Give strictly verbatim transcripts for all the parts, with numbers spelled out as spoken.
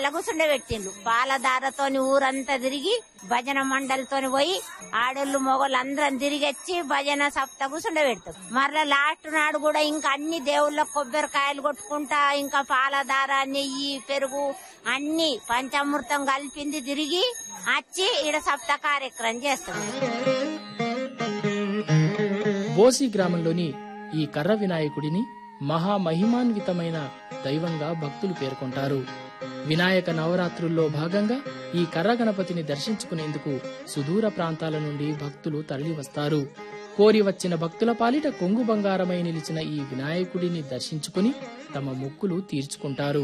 హాల్లో కూర్చుండే పెట్టిండ్రు. పాలధారతోని ఊరంతా తిరిగి భజన మండలితోని పోయి ఆడోళ్ళు మొగోళ్ళు అందరం తిరిగి వచ్చి భజన సప్త కూర్చుండే పెడతాం. మరలా లాస్ట్ నాడు కూడా ఇంకా అన్ని దేవుళ్ళ కొబ్బరికాయలు కొట్టుకుంటా ఇంకా పాలధార నెయ్యి పెరుగు అన్ని పంచామృతం కలిపింది తిరిగి వచ్చి ఈడ సప్త కార్యక్రమం చేస్తాం. బోసి గ్రామంలోని ఈ కర్ర వినాయకుడిని మహామహిమాన్వితమైన దైవంగా భక్తులు పేర్కొంటారు. వినాయక నవరాత్రుల్లో భాగంగా ఈ కర్ర గణపతిని దర్శించుకునేందుకు సుదూర ప్రాంతాల నుండి భక్తులు తరలివస్తారు. కోరి వచ్చిన భక్తుల పాలిట కొంగు బంగారమై నిలిచిన ఈ వినాయకుడిని దర్శించుకుని తమ మొక్కులు తీర్చుకుంటారు.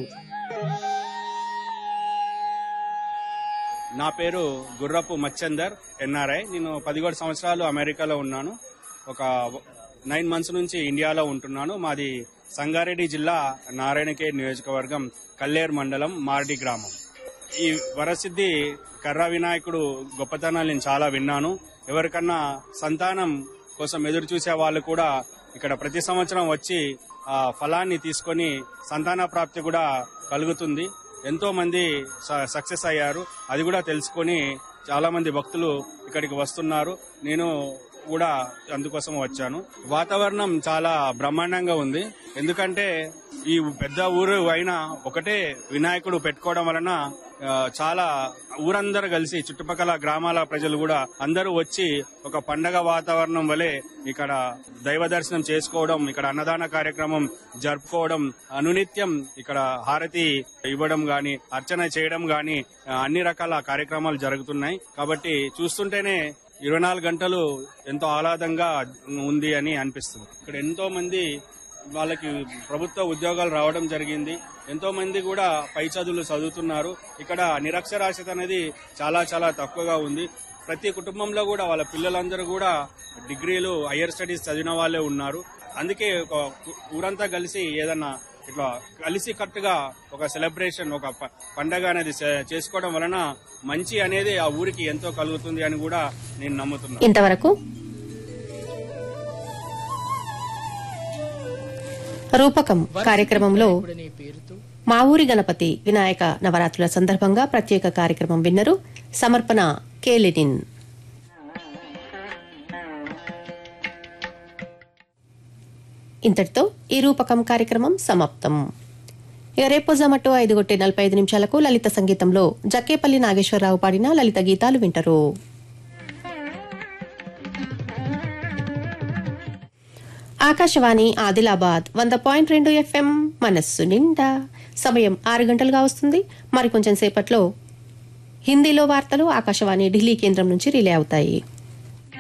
నా పేరు గుర్రపు మచ్చందర్, ఎన్ఆర్ఐ. నేను పదిహేడు సంవత్సరాలు అమెరికాలో ఉన్నాను. ఒక నైన్ మంత్స్ నుంచి ఇండియాలో ఉంటున్నాను. మాది సంగారెడ్డి జిల్లా నారాయణఖేడ్ నియోజకవర్గం కల్లేరు మండలం మార్డి గ్రామం. ఈ వరసిద్ధి కర్ర వినాయకుడు గొప్పతనాలు నేను చాలా విన్నాను. ఎవరికన్నా సంతానం కోసం ఎదురు చూసే వాళ్ళు కూడా ఇక్కడ ప్రతి సంవత్సరం వచ్చి ఆ ఫలాన్ని తీసుకొని సంతాన ప్రాప్తి కూడా కలుగుతుంది. ఎంతో మంది సక్సెస్ అయ్యారు. అది కూడా తెలుసుకొని చాలా మంది భక్తులు ఇక్కడికి వస్తున్నారు. నేను కూడా అందుకోసం వచ్చాను. వాతావరణం చాలా బ్రహ్మాండంగా ఉంది. ఎందుకంటే ఈ పెద్ద ఊరు అయినా ఒకటే వినాయకుడు పెట్టుకోవడం వలన చాలా ఊరందరూ కలిసి చుట్టుపక్కల గ్రామాల ప్రజలు కూడా అందరూ వచ్చి ఒక పండగ వాతావరణం వలె ఇక్కడ దైవ దర్శనం చేసుకోవడం, ఇక్కడ అన్నదాన కార్యక్రమం జరుపుకోవడం, అనునిత్యం ఇక్కడ హారతి ఇవ్వడం గాని అర్చన చేయడం గాని అన్ని రకాల కార్యక్రమాలు జరుగుతున్నాయి. కాబట్టి చూస్తుంటేనే ఇరవై నాలుగు గంటలు ఎంతో ఆహ్లాదంగా ఉంది అని అనిపిస్తుంది. ఇక్కడ ఎంతో మంది వాళ్ళకి ప్రభుత్వ ఉద్యోగాలు రావడం జరిగింది. ఎంతో మంది కూడా పై చదువులు చదువుతున్నారు. ఇక్కడ నిరక్షరాస్యత అనేది చాలా చాలా తక్కువగా ఉంది. ప్రతి కుటుంబంలో కూడా వాళ్ళ పిల్లలందరూ కూడా డిగ్రీలు హయ్యర్ స్టడీస్ చదివిన వాళ్ళే ఉన్నారు. అందుకే ఒక ఊరంతా కలిసి ఏదన్నా ఇట్లా కలిసి కట్టుగా ఒక సెలబ్రేషన్, ఒక పండగ అనేది చేసుకోవడం వలన మంచి అనేది ఆ ఊరికి ఎంతో కలుగుతుంది అని కూడా నేను నమ్ముతున్నాను. ఇంతవరకు రూపకం కార్యక్రమంలో మా ఊరి గణపతి వినాయక నవరాత్రుల సందర్భంగా ప్రత్యేక కార్యక్రమం విన్నరు. సమర్పణ కె లెనిన్. ఇంతటితో ఈ రూపకం కార్యక్రమం సమాప్తం. ఇక రేపు జమటో ఐదు గొట్టే నలభై ఐదు నిమిషాలకు లలిత సంగీతంలో జక్కేపల్లి నాగేశ్వరరావు పాడిన లలిత గీతాలు వింటారు. ఆకాశవాణి ఆదిలాబాద్ వంద పాయింట్ రెండు ఎఫ్ఎం మనస్సు నిండా. సమయం ఆరు గంటలుగా వస్తుంది. మరికొంచెం సేపట్లో హిందీలో వార్తలు ఆకాశవాణి ఢిల్లీ కేంద్రం నుంచి రిలే అవుతాయి.